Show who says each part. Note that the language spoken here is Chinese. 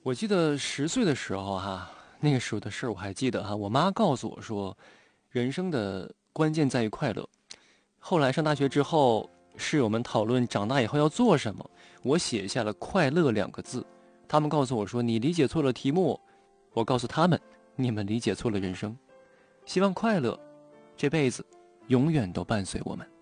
Speaker 1: 我记得10岁的时候那个时候的事儿我还记得我妈告诉我说，人生的关键在于快乐。后来上大学之后，室友们讨论长大以后要做什么，我写下了“快乐”2个字。他们告诉我说你理解错了题目，我告诉他们你们理解错了人生。希望快乐这辈子永远都伴随我们。